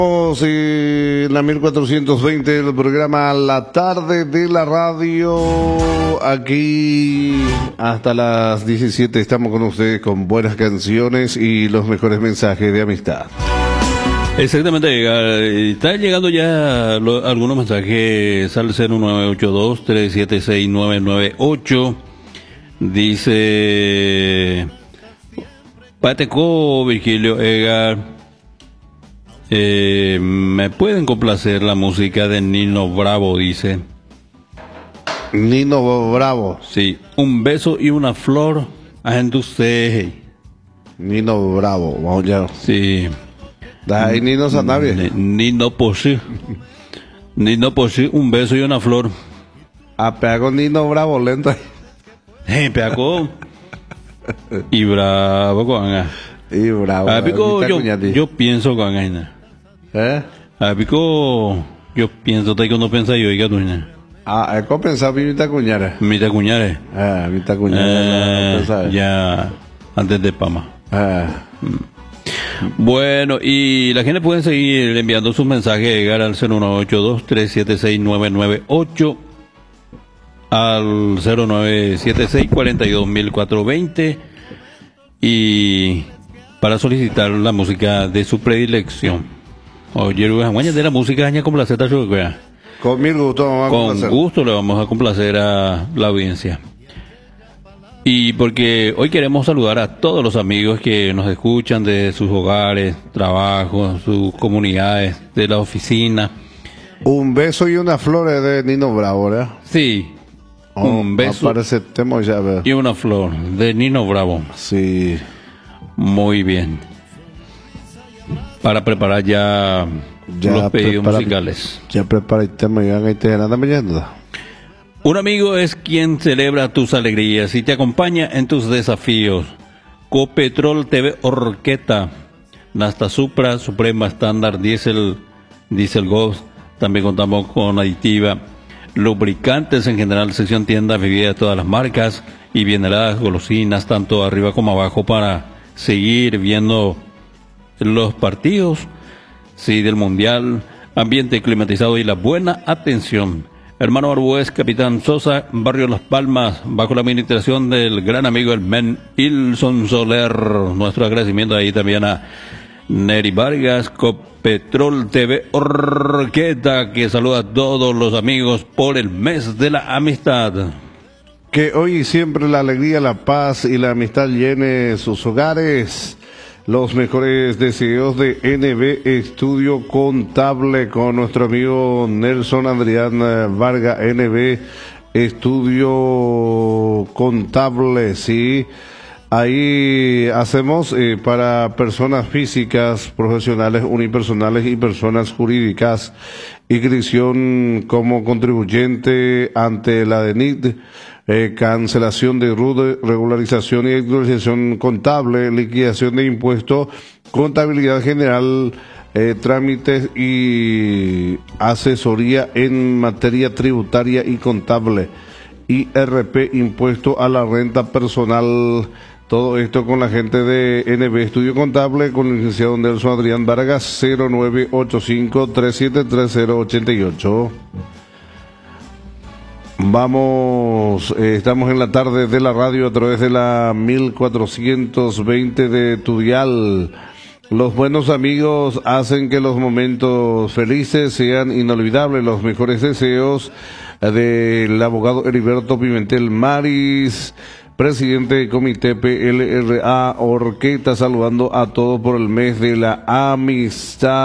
En la 1420 el programa La Tarde de la Radio, aquí hasta las 17 estamos con ustedes con buenas canciones y los mejores mensajes de amistad. Exactamente, está llegando ya algunos mensajes al 0982-376-998. Dice Pateco Virgilio Egar, ¿me pueden complacer la música de Nino Bravo? Dice Nino Bravo. Sí, un beso y una flor a gente usted. Nino Bravo, vamos ya. Sí. Ahí Nino Sanabria. Nino Posí. Nino Posí, un beso y una flor. Apego Nino Bravo, lento. Peaco. Y bravo con Y bravo. Apico yo pienso con Aina. Apico yo pienso que no piensa yo y que tú. Es que pensaba mi tacuñara. Mi tacuñare. Mi tacuñara. Ya antes de Pama. Bueno, y la gente puede seguir enviando sus mensajes, llegar al 0982-376-998, al 0976-42.420, y para solicitar la música de su predilección. Oye, de la música como la Z. Con mil gusto, con gusto le vamos a complacer a la audiencia. Y porque hoy queremos saludar a todos los amigos que nos escuchan de sus hogares, trabajos, sus comunidades, de la oficina. Un beso y una flor de Nino Bravo, ¿verdad? Sí, un beso y una flor de Nino Bravo. Sí. Muy bien. Para preparar ya los pedidos musicales. Ya preparé el tema y van te anda mañana. Un amigo es quien celebra tus alegrías y te acompaña en tus desafíos. Copetrol TV Orqueta, Nasta Supra, Suprema Estándar, Diesel Ghost. También contamos con aditiva, lubricantes en general, sección tienda, bebidas de todas las marcas y bien heladas, golosinas, tanto arriba como abajo, para seguir viendo los partidos, sí, del Mundial, ambiente climatizado y la buena atención. Hermano Arbues, Capitán Sosa, Barrio Las Palmas, bajo la administración del gran amigo el men Ilson Soler. Nuestro agradecimiento ahí también a Neri Vargas, Copetrol TV Orqueta, que saluda a todos los amigos por el mes de la amistad. Que hoy y siempre la alegría, la paz y la amistad llene sus hogares. Los mejores deseos de NB Estudio Contable con nuestro amigo Nelson Adrián Vargas. NB Estudio Contable, sí. Ahí hacemos para personas físicas, profesionales, unipersonales y personas jurídicas, inscripción como contribuyente ante la DENIT, cancelación de RUD, regularización y actualización contable, liquidación de impuestos, contabilidad general, trámites y asesoría en materia tributaria y contable, IRP, impuesto a la renta personal. Todo esto con la gente de NB Estudio Contable, con el licenciado Nelson Adrián Vargas, 0985-373088. Vamos, estamos en la tarde de la radio a través de la 1420 de tu dial. Los buenos amigos hacen que los momentos felices sean inolvidables. Los mejores deseos del abogado Heriberto Pimentel Maris, presidente del comité PLRA Orqueta, saludando a todos por el mes de la amistad.